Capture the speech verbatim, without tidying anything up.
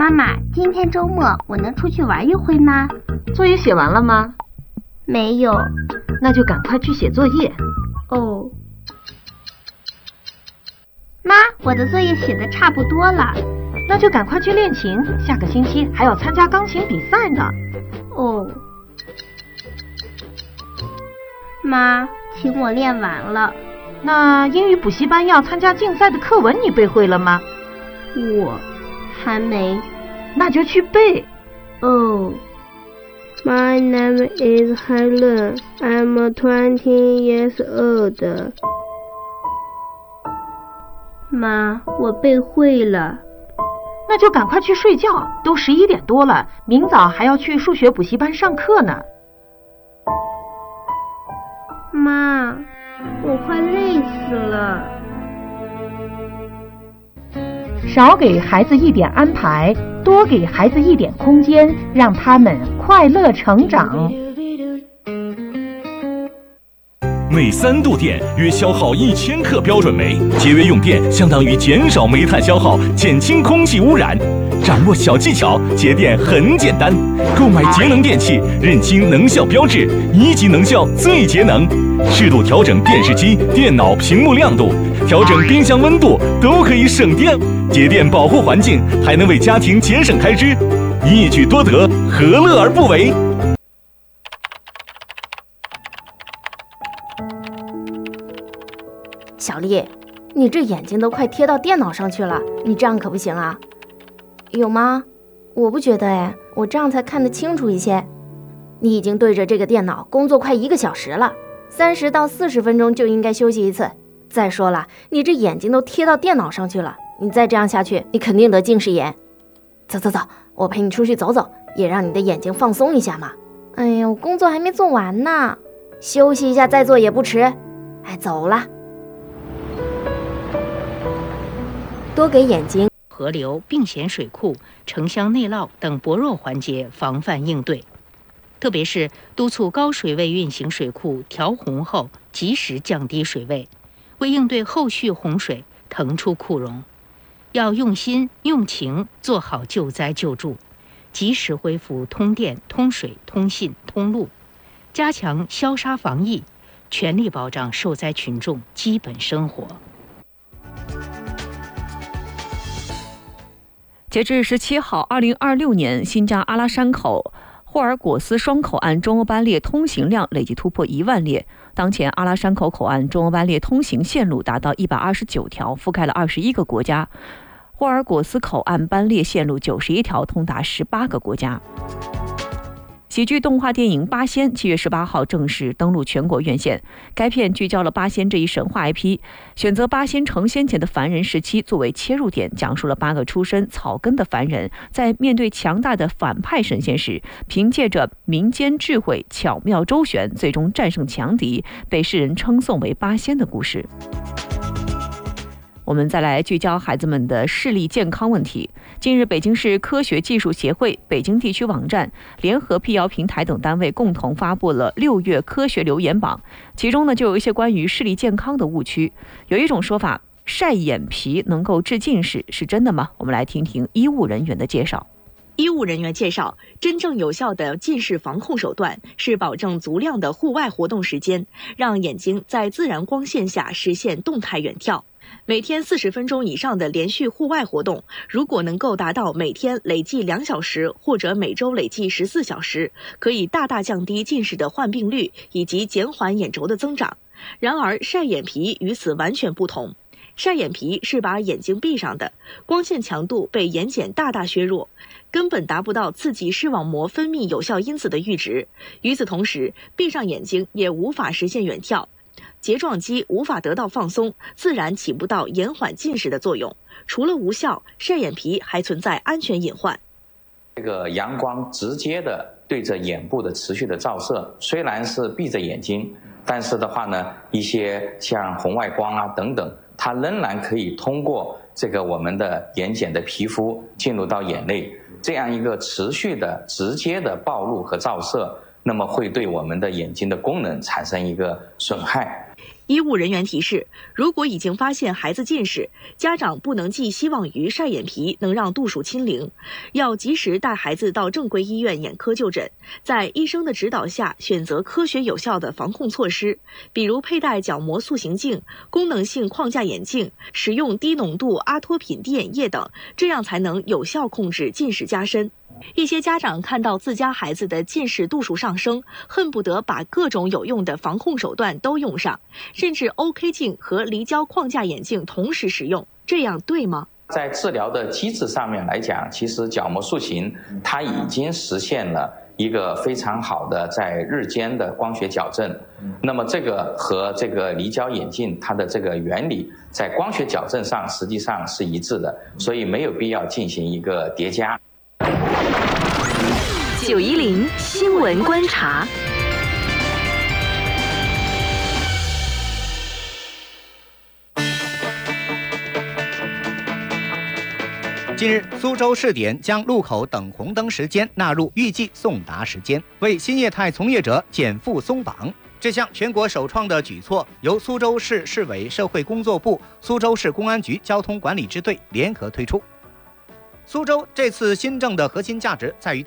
妈妈，今天周末我能出去玩一回吗？ 作业写完了吗？ 没有。 那就赶快去写作业。 哦。妈，我的作业写得差不多了。 那就赶快去练琴，下个星期还要参加钢琴比赛呢。 哦。妈，请我练完了。 那英语补习班要参加竞赛的课文你背会了吗？ 我还没。 那就去背。 哦。My name is Helen. I'm twenty years old. 妈，我背会了。 那就赶快去睡觉，都十一点多了，明早还要去数学补习班上课呢。 妈，我快累死了。 少给孩子一点安排，多给孩子一点空间，让他们快乐成长。 每三度电约消耗一千克标准煤，节约用电相当于减少煤炭消耗，减轻空气污染。掌握小技巧，节电很简单。购买节能电器，认清能效标志，一级能效最节能。适度调整电视机、电脑屏幕亮度，调整冰箱温度，都可以省电。节电保护环境，还能为家庭节省开支，一举多得，何乐而不为？ 小丽，你这眼睛都快贴到电脑上去了，你这样可不行啊。有吗？我不觉得哎，我这样才看得清楚一些。你已经对着这个电脑工作快一个小时了，三十到四十分钟就应该休息一次。再说了，你这眼睛都贴到电脑上去了，你再这样下去，你肯定得近视眼。走走走，我陪你出去走走，也让你的眼睛放松一下嘛。哎呀，我工作还没做完呢，休息一下再做也不迟。哎，走了。多给眼睛、 河流、并咸水库、城乡内涝等薄弱环节防范应对，特别是督促高水位运行水库调洪后及时降低水位，为应对后续洪水腾出库容。要用心用情做好救灾救助，及时恢复通电、通水、通信、通路，加强消杀防疫，全力保障受灾群众基本生活。 截至十七号，二零二六年新疆阿拉山口霍尔果斯双口岸中欧班列通行量累计突破一万列。当前阿拉山口口岸中欧班列通行线路达到一百二十九条，覆盖了二十一个国家；霍尔果斯口岸班列线路九十一条，通达十八个国家。喜剧动画电影《八仙》七月十八号正式登陆全国院线。该片聚焦了八仙这一神话 I P， 选择八仙成仙前的凡人时期作为切入点，讲述了八个出身草根的凡人在面对强大的反派神仙时，凭借着民间智慧巧妙周旋，最终战胜强敌，被世人称颂为八仙的故事。我们再来聚焦孩子们的视力健康问题。近日，北京市科学技术协会、北京地区网站、联合辟谣平台等单位共同发布了六月科学留言榜，其中呢就有一些关于视力健康的误区。有一种说法，晒眼皮能够治近视，是真的吗？我们来听听医务人员的介绍。 医务人员介绍，真正有效的近视防控手段是保证足量的户外活动时间，让眼睛在自然光线下实现动态远眺。每天四十分钟以上的连续户外活动，如果能够达到每天累计两小时或者每周累计十四小时，可以大大降低近视的患病率以及减缓眼轴的增长。然而，晒眼皮与此完全不同。晒眼皮是把眼睛闭上的，光线强度被眼睑大大削弱，根本达不到刺激视网膜分泌有效因子的阈值。与此同时，闭上眼睛也无法实现远眺。睫状肌无法得到放松，自然起不到延缓近视的作用。除了无效，晒眼皮还存在安全隐患。 这个阳光直接的对着眼部的持续的照射，虽然是闭着眼睛，但是的话呢，一些像红外光啊等等，它仍然可以通过这个我们的眼睑的皮肤进入到眼内，这样一个持续的直接的暴露和照射，那么会对我们的眼睛的功能产生一个损害。 医务人员提示，如果已经发现孩子近视，家长不能寄希望于晒眼皮能让度数清零，要及时带孩子到正规医院眼科就诊，在医生的指导下选择科学有效的防控措施，比如佩戴角膜塑形镜、功能性框架眼镜，使用低浓度阿托品滴眼液等，这样才能有效控制近视加深。一些家长看到自家孩子的近视度数上升，恨不得把各种有用的防控手段都用上，甚至 O K 镜和离焦框架眼镜同时使用，这样对吗？ 在治疗的机制上面来讲，其实角膜塑形它已经实现了一个非常好的在日间的光学矫正。那么这个和这个离焦眼镜它的这个原理在光学矫正上实际上是一致的，所以没有必要进行一个叠加。 九一零新闻观察。 近日，苏州市点将路口等红灯时间纳入预计送达时间，为新业态从业者减负松绑。这项全国首创的举措由苏州市市委社会工作部、苏州市公安局交通管理支队联合推出。苏州这次新政的核心价值在于